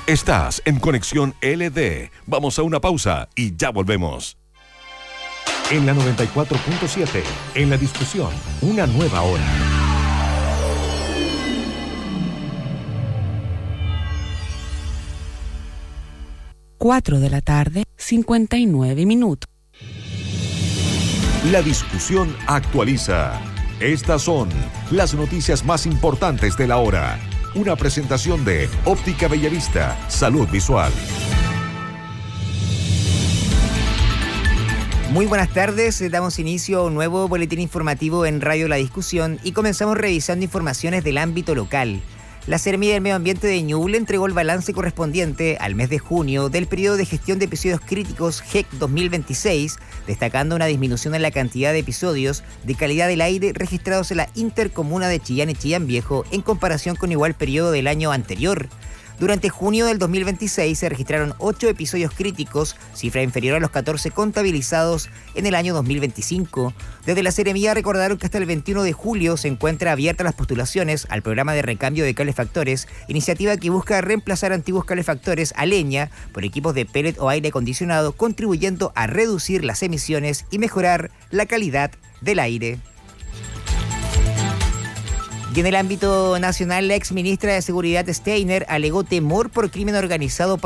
Estás en Conexión LD. Vamos a una pausa y ya volvemos. En la 94.7, en la discusión, una nueva hora. 4 de la tarde, 59 minutos. La discusión actualiza. Estas son las noticias más importantes de la hora. Una presentación de Óptica Bellavista, Salud Visual. Muy buenas tardes, damos inicio a un nuevo boletín informativo en Radio La Discusión y comenzamos revisando informaciones del ámbito local. La Seremía del Medio Ambiente de Ñuble entregó el balance correspondiente al mes de junio del periodo de gestión de episodios críticos GEC 2026, destacando una disminución en la cantidad de episodios de calidad del aire registrados en la intercomuna de Chillán y Chillán Viejo en comparación con igual periodo del año anterior. Durante junio del 2026 se registraron 8 episodios críticos, cifra inferior a los 14 contabilizados en el año 2025. Desde la Seremía recordaron que hasta el 21 de julio se encuentra abiertas las postulaciones al programa de recambio de calefactores, iniciativa que busca reemplazar antiguos calefactores a leña por equipos de pellet o aire acondicionado, contribuyendo a reducir las emisiones y mejorar la calidad del aire. Y en el ámbito nacional, la exministra de Seguridad Steiner alegó temor por crimen organizado para